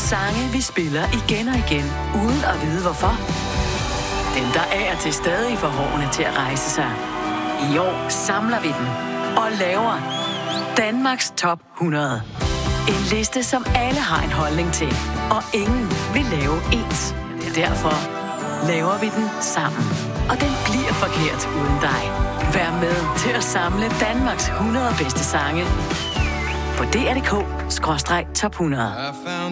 Sange, vi spiller igen og igen, uden at vide hvorfor. Dem, der er til stadig for hårene til at rejse sig. I år samler vi dem og laver Danmarks Top 100. En liste, som alle har en holdning til, og ingen vil lave ens. Derfor laver vi den sammen. Og den bliver forkert uden dig. Vær med til at samle Danmarks 100 bedste sange på dr.dk/top 100.